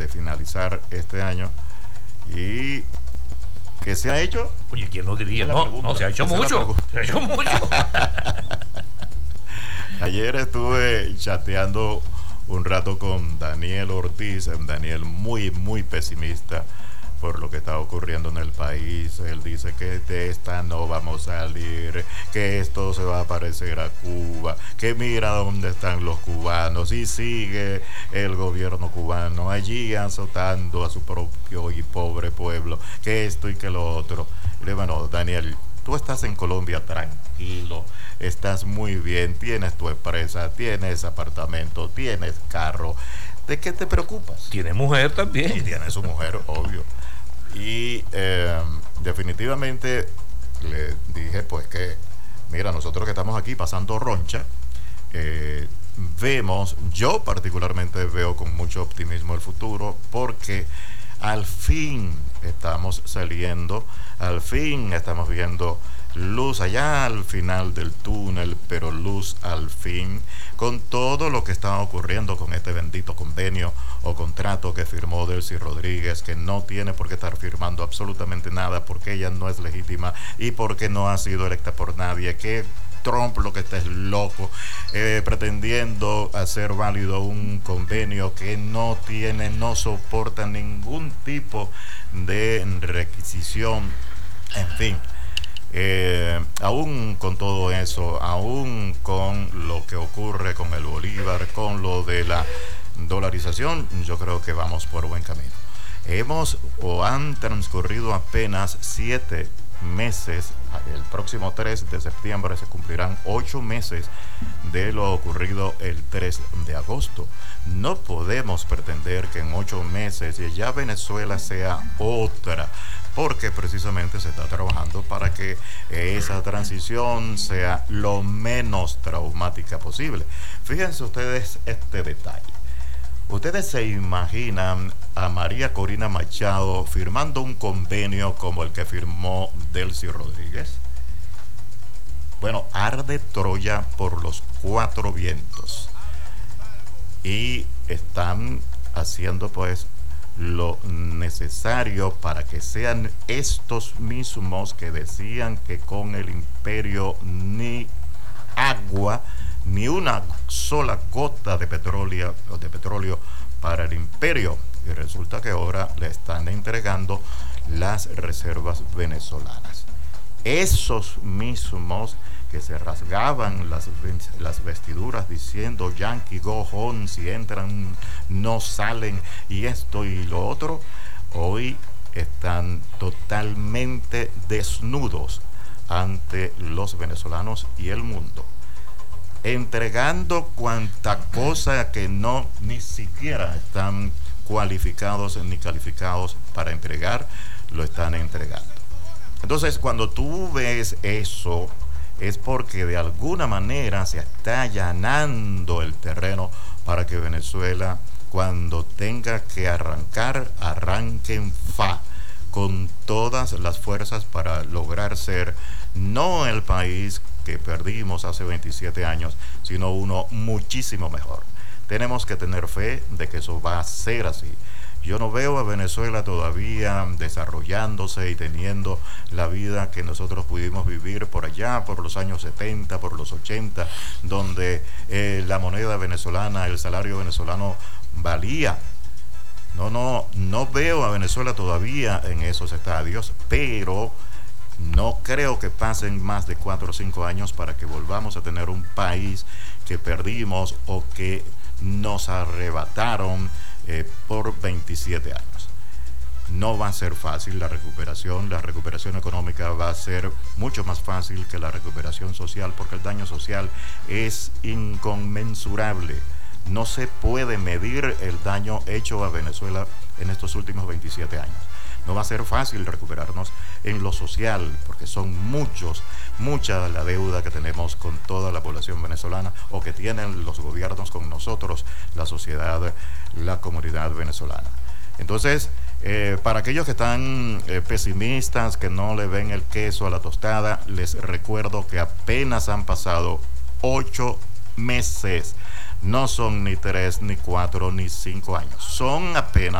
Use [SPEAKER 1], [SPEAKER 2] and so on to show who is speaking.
[SPEAKER 1] finalizar este año. ¿Y qué se ha hecho?
[SPEAKER 2] Oye, ¿quién lo diría? No, se ha hecho mucho. Se ha hecho mucho.
[SPEAKER 1] Ayer estuve chateando un rato con Daniel Ortiz. Daniel muy pesimista por lo que está ocurriendo en el país. Él dice que de esta no vamos a salir, que esto se va a parecer a Cuba, que mira dónde están los cubanos, y sigue el gobierno cubano allí azotando a su propio y pobre pueblo, que esto y que lo otro. Y le digo, bueno, Daniel, tú estás en Colombia tranquilo, estás muy bien, tienes tu empresa, tienes apartamento, tienes carro. ¿De qué te preocupas?
[SPEAKER 2] Tiene mujer también.
[SPEAKER 1] Y tiene su mujer, obvio. Y definitivamente le dije pues que, mira, nosotros que estamos aquí pasando roncha, vemos, yo particularmente veo con mucho optimismo el futuro, porque al fin estamos saliendo, al fin estamos viendo luz allá al final del túnel, pero luz al fin, con todo lo que está ocurriendo con este bendito convenio o contrato que firmó Delcy Rodríguez, que no tiene por qué estar firmando absolutamente nada, porque ella no es legítima y porque no ha sido electa por nadie, que Trump lo que está es loco, pretendiendo hacer válido un convenio que no soporta ningún tipo de requisición, en fin. Aún con todo eso, aún con lo que ocurre con el bolívar, con lo de la dolarización, yo creo que vamos por buen camino. Han transcurrido apenas 7 meses. El próximo 3 de septiembre se cumplirán 8 meses de lo ocurrido el 3 de agosto. No podemos pretender que en 8 meses ya Venezuela sea otra, porque precisamente se está trabajando para que esa transición sea lo menos traumática posible. Fíjense ustedes este detalle. ¿Ustedes se imaginan a María Corina Machado firmando un convenio como el que firmó Delcy Rodríguez? Bueno, arde Troya por los 4 vientos. Y están haciendo pues lo necesario para que sean estos mismos que decían que con el imperio ni agua, ni una sola gota de petróleo para el imperio, y resulta que ahora le están entregando las reservas venezolanas. Esos mismos que se rasgaban las vestiduras diciendo Yankee go home, si entran no salen, y esto y lo otro, hoy están totalmente desnudos ante los venezolanos y el mundo, entregando cuanta cosa que no ni siquiera están cualificados ni calificados para entregar, lo están entregando. Entonces, cuando tú ves eso, es porque de alguna manera se está allanando el terreno para que Venezuela, cuando tenga que arrancar, arranque en fa, con todas las fuerzas para lograr ser no el país que perdimos hace 27 años, sino uno muchísimo mejor. Tenemos que tener fe de que eso va a ser así. Yo no veo a Venezuela todavía desarrollándose y teniendo la vida que nosotros pudimos vivir por allá, por los años 70, por los 80, donde la moneda venezolana, el salario venezolano valía. No veo a Venezuela todavía en esos estadios, pero no creo que pasen más de 4 o 5 años para que volvamos a tener un país que perdimos o que nos arrebataron por 27 años. No va a ser fácil la recuperación económica va a ser mucho más fácil que la recuperación social, porque el daño social es inconmensurable. No se puede medir el daño hecho a Venezuela en estos últimos 27 años. No va a ser fácil recuperarnos en lo social, porque son mucha la deuda que tenemos con toda la población venezolana, o que tienen los gobiernos con nosotros, la sociedad, la comunidad venezolana. Entonces, para aquellos que están pesimistas, que no le ven el queso a la tostada, les recuerdo que apenas han pasado 8 meses. No son ni 3, ni 4, ni 5 años. Son apenas